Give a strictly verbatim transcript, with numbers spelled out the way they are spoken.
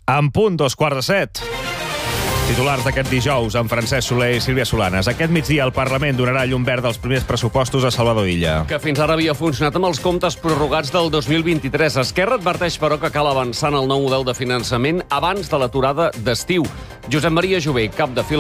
En punt, dos quarts de set. Titulars d'aquest dijous, amb Francesc Soler i Sílvia Solanes. Aquest migdia el Parlament donarà llum verd als primers pressupostos a Salvador Illa. Que fins ara havia funcionat amb els comptes prorrogats del dos mil vint-i-tres. Esquerra adverteix, però, que cal avançar en el nou model de finançament abans de l'aturada d'estiu. Josep Maria Jové, cap de fila